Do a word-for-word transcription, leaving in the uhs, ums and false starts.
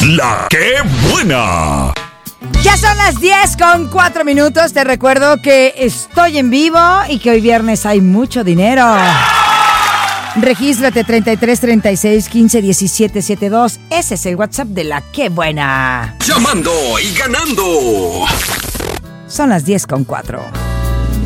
La que buena. Ya son las diez con cuatro minutos. Te recuerdo que estoy en vivo y que hoy viernes hay mucho dinero. Regístrate treinta y tres, treinta y seis, quince, diecisiete, setenta y dos. Ese es el WhatsApp de La que buena. Llamando y ganando. Son las diez con cuatro.